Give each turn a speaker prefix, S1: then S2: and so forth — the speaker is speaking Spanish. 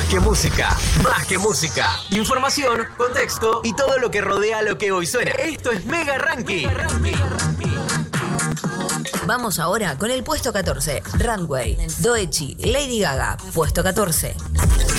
S1: que música, más que música. Información, contexto y todo lo que rodea lo que hoy suena. Esto es Mega Ranking.
S2: Vamos ahora con el puesto 14. Runway, Doechii, Lady Gaga, puesto 14.